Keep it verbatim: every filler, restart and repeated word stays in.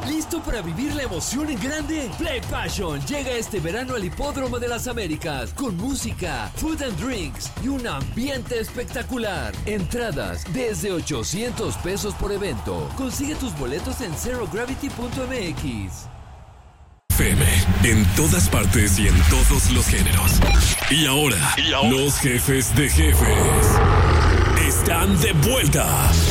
¿Listo para vivir la emoción en grande? Play Passion llega este verano al Hipódromo de las Américas con música, food and drinks y un ambiente espectacular. Entradas desde ochocientos pesos por evento. Consigue tus boletos en zero gravity punto m x. F M, en todas partes y en todos los géneros. Y ahora, y ahora, los jefes de jefes están de vuelta.